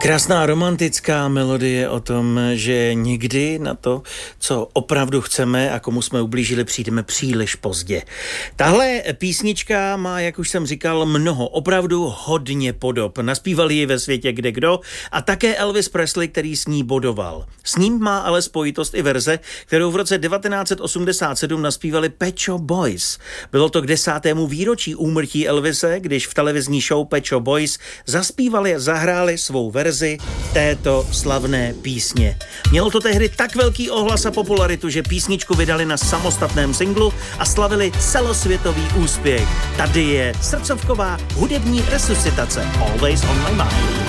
Krásná romantická melodie o tom, že nikdy na to, co opravdu chceme a komu jsme ublížili, přijdeme příliš pozdě. Tahle písnička má, jak už jsem říkal, mnoho, opravdu hodně podob. Naspívali ji ve světě kdekdo a také Elvis Presley, který s ní bodoval. S ním má ale spojitost i verze, kterou v roce 1987 naspívali Pet Shop Boys. Bylo to k 10. výročí úmrtí Elvise, když v televizní show Pet Shop Boys zaspívali a zahráli svou verzi této slavné písně. Mělo to tehdy tak velký ohlas a popularitu, že písničku vydali na samostatném singlu a slavili celosvětový úspěch. Tady je srdcovková hudební resuscitace Always on my mind.